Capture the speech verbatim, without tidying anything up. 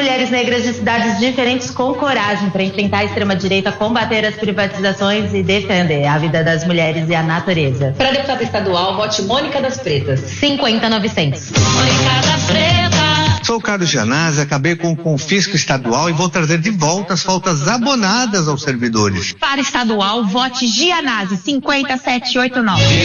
mulheres negras de cidades diferentes com coragem para enfrentar a extrema-direita, combater as privatizações e defender a vida das mulheres e a natureza. Para deputada estadual, vote Mônica das Pretas. cinquenta novecentos. Mônica das Pretas. Sou Carlos Gianazzi, acabei com o confisco estadual e vou trazer de volta as faltas abonadas aos servidores. Para estadual, vote Gianazzi cinquenta sete oito nove.